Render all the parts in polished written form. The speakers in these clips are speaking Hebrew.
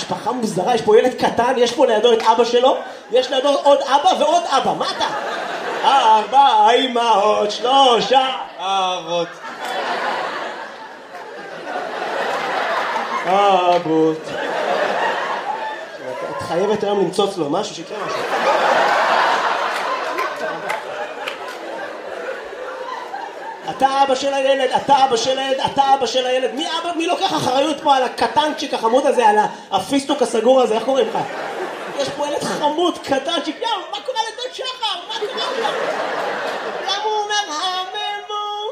משפחה מוזרה, יש פה ילד קטן, יש פה לידו את אבא שלו, יש לידו עוד אבא ועוד אבא, מה אתה? 4 אמהות, 3 אבות. אבות. את חייבת היום למצוץ לו משהו, שיקרה משהו. אתה אבא של הילד, אתה אבא של הילד, אתה אבא של הילד. מי לוקח אחריות פה על הקטנצ'יק החמוד הזה, על הפיסטוק הסגור הזה, איך קוראים לך? יש פה ילד חמוד, קטנצ'יק, מה קורה לדוד שחר? מה קורה לך? למה הוא אומר הממו?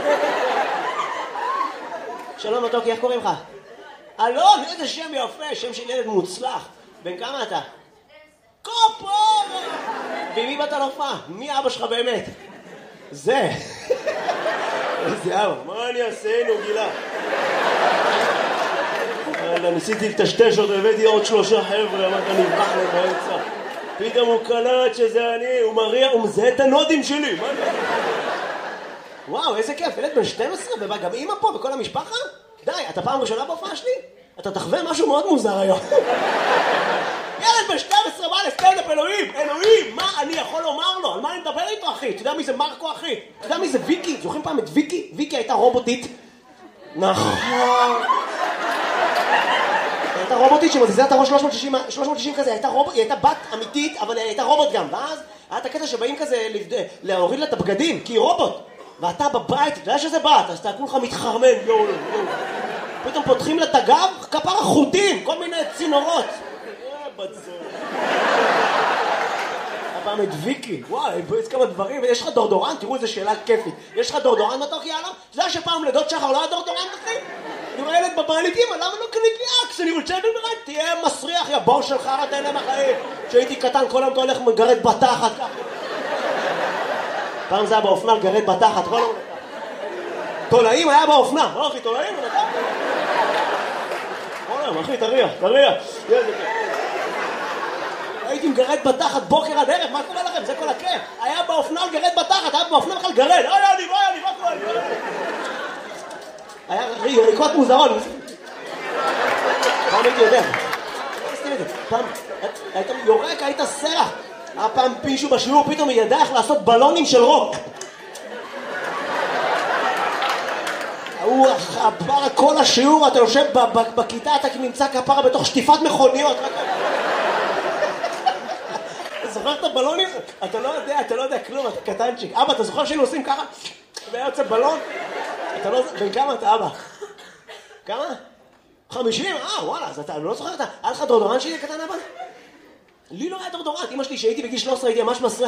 שלום מתוקי, איך קוראים לך? אלון, איזה שם יפה, שם של ילד מוצלח. בן כמה אתה? קופור! ומי באת להופעה? מי אבא שלך באמת? זה. איזה אבא, מה אני אעשה נו גילה? ניסיתי לטשטש אותו, הבאתי עוד 3 חבר'ה, אמרת נברח לו באמצע. פתאום הוא קלט שזה אני, הוא מריע, הוא מזהה את הנודים שלי. וואו, איזה כיף, ילד בן 12, וגם אמא פה וכל המשפחה? די, אתה פעם ראשונה בהופעה שלי? אתה תחווה משהו מאוד מוזר היום. ילד בן 12 בא לסטנדאפ, אלוהים, מה אני יכול לומר לו? על מה אני מדבר איתו, אחי? אתה יודע מי זה מרקו, אחי? אתה יודע מי זה ויקי? זוכרים פעם את ויקי? ויקי הייתה רובוטית. נכון. הייתה רובוטית שמזיזה את הראש 360 כזה, היא הייתה בת אמיתית, אבל היא הייתה רובוט גם. ואז היה את הקטע שבאים כזה להוריד לה את הבגדים, כי היא רובוט. ואתה בבית, אתה יודע שזה בת, אז אתה כולך מתחרמן, יואו. פתאום פותחים לה את הגב, כפר החוטים, כל מיני צינורות. הפעם את ויקי, וואי, יש כמה דברים, ויש לך דורדורן, תראו איזה שאלה כיפית. יש לך דורדורן מתוק יאללה? אתה יודע שפעם לדוד שחר לא היה דורדורן אחי? אני רואה ילד בבעליתים, למה לא קנית לי אקס? אני רוצה לדעת, תהיה מסריח, יא בור שלך, אתה אלה מחיים. כשהייתי קטן, כל היום אתה הולך מגרד בתחת ככה. פעם זה היה באופנה, לגרד בתחת, כל היום. תולעים היה באופנה, לא אחי, תולעים? כל היום, אחי, תריח. הייתי מגרד בתחת בוקר עד ערב, מה קורה לכם? זה כל הכיף. היה באופנה לגרד בתחת, היה באופנה בכלל גרד. אני, מה קורה? היה ריקות מוזרות. פעם הייתי יודע. פעם היית יורק, היית סרח. היה פעם מישהו בשיעור, פתאום ידע איך לעשות בלונים של רוק. הוא כפרה כל השיעור, אתה יושב בכיתה, אתה נמצא כפרה בתוך שטיפת מכוניות. אתה זוכר את הבלונים? אתה לא יודע כלום, אתה קטנצ'יק. אבא, אתה זוכר שהיינו עושים ככה? והיה יוצא בלון? בן כמה אתה אבא? כמה? 50? וואלה, אז אתה לא זוכר, היה לך דורדורן שלי קטן אבא? לי לא היה דורדורן, אמא שלי שהייתי בגיל 13 הייתי ממש מסריח